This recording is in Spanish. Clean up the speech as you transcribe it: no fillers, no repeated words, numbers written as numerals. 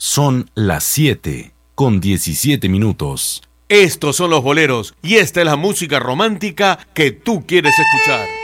Son las 7:17. Estos son los boleros y esta es la música romántica que tú quieres escuchar.